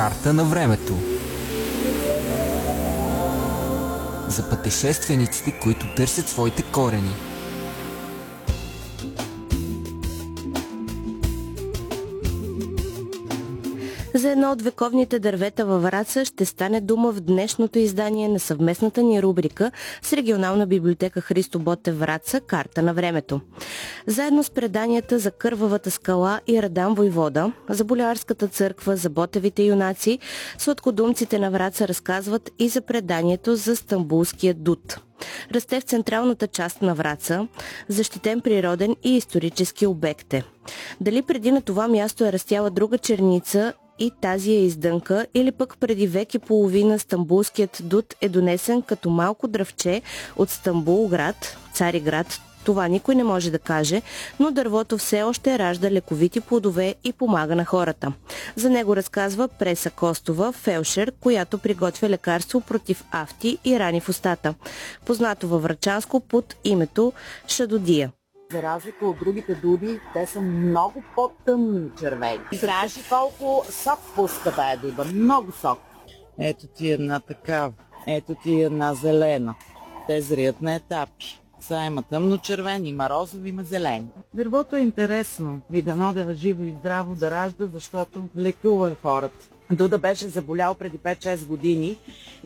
Карта на времето. За пътешествениците, които търсят своите корени. За едно от вековните дървета във Враца ще стане дума в днешното издание на съвместната ни рубрика с регионална библиотека Христо Ботев Враца «Карта на времето». Заедно с преданията за Кървавата скала и Радан Войвода, за Болярската църква, за Ботевите юнаци, сладкодумците на Враца разказват и за преданието за Стамбулския дуд. Расте в централната част на Враца, защитен природен и исторически обект е. Дали преди на това място е растяла друга черница и тази е издънка, или пък преди век и половина Стамбулският дуд е донесен като малко дръвче от Стамбулград, Цариград, това никой не може да каже, но дървото все още ражда лековити плодове и помага на хората. За него разказва Преса Костова, фелшер, която приготвя лекарство против афти и рани в устата, познато във врачанско под името Шадодия. За разлика от другите дуди, те са много по-тъмни червени. Знаеш ли колко сок пуска тая дуда? Много сок. Ето ти една такава, ето ти една зелена. Те зреят на етапи. Сега има тъмно червени, има розови, има зелени. Дървото е интересно. И дано да е живо и здраво да ражда, защото лекува хората. Дуда беше заболял преди 5-6 години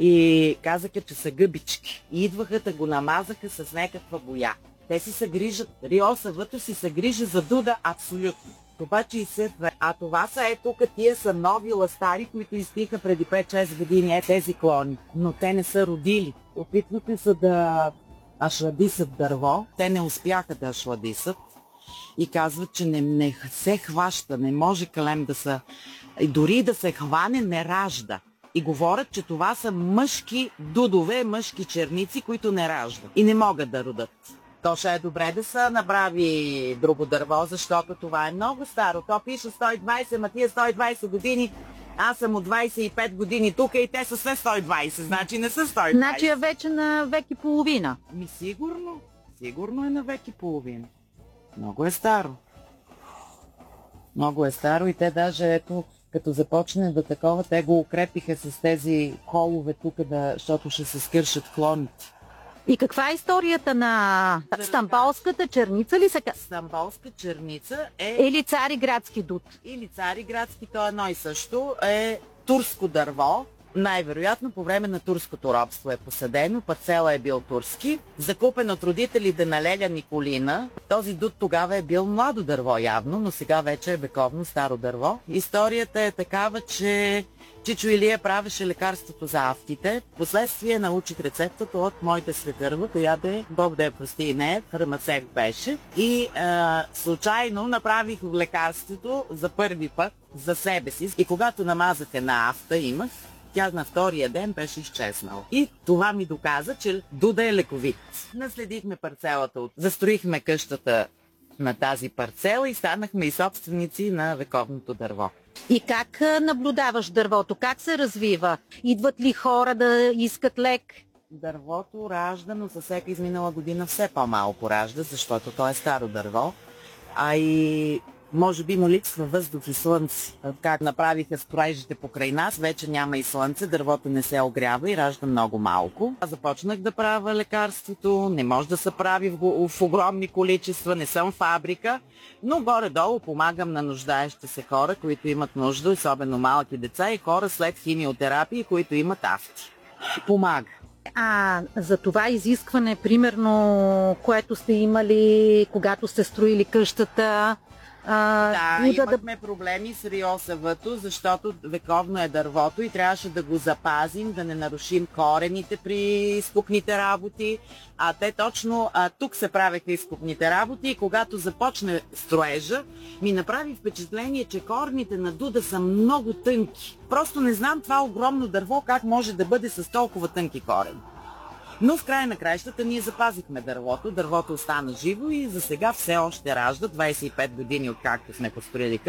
и казаха, че са гъбички. И идваха да го намазаха с някаква боя. Те си се грижат, РИОСВ-то си се грижи за Дуда абсолютно. Обаче и следва. А това са тук, тия са нови ластари, които изтиха преди 5-6 години, тези клони. Но те не са родили. Опитваха се да ашладисат дърво. Те не успяха да ашладисат и казват, че не се хваща, не може калем да се... Дори да се хване, не ражда. И говорят, че това са мъжки дудове, мъжки черници, които не раждат и не могат да родят. То ще е добре да се направи друго дърво, защото това е много старо. То пише 120, ма тия 120 години, аз съм от 25 години тук и те са все 120, значи не са 120. Значи е вече на век и половина. Сигурно е на век и половина. Много е старо. Много е старо и те даже, ето, като започне да такова, те го укрепиха с тези холове тук, защото ще се скършат клоните. И каква е историята на Стамболската черница ли се казва? Стамболска черница е... Или Цариградски дуд? Или Цариградски, то е едно и също. Е турско дърво. Най-вероятно по време на турското робство е посадено, парцела е бил турски, закупен от родителите на Леля Николина. Този дуд тогава е бил младо дърво явно, но сега вече е вековно старо дърво. Историята е такава, че Чичо Илия правеше лекарството за афтите. Впоследствие научих рецептата от моята свекърва, която е, Бог да я прости и нея, фармацевт беше. И случайно направих лекарството за първи път за себе си. И когато намазах една афта, имах, тя на втория ден беше изчезнала. И това ми доказа, че дуда е лековит. Наследихме парцелата, застроихме къщата на тази парцела и станахме и собственици на вековното дърво. И как наблюдаваш дървото? Как се развива? Идват ли хора да искат лек? Дървото ражда, но със всяка изминала година все по-малко ражда, защото то е старо дърво. А и може би му липсва въздух и слънце. Как направиха строежите покрай нас, вече няма и слънце, дървото не се огрява и ражда много малко. Аз започнах да правя лекарството, не може да се прави в огромни количества, не съм фабрика, но горе-долу помагам на нуждаещи се хора, които имат нужда, особено малки деца и хора след химиотерапия, които имат афти. Помага. А за това изискване, примерно, което сте имали, когато сте строили къщата... имахме проблеми с РИОСВ-то, защото вековно е дървото и трябваше да го запазим, да не нарушим корените при изкопните работи. А те точно тук се правеха изкопните работи и когато започне строежа, ми направи впечатление, че корените на дуда са много тънки. Просто не знам това огромно дърво как може да бъде с толкова тънки корени. Но в края на краищата ние запазихме дървото остана живо и за сега все още ражда 25 години откакто сме построили къщата.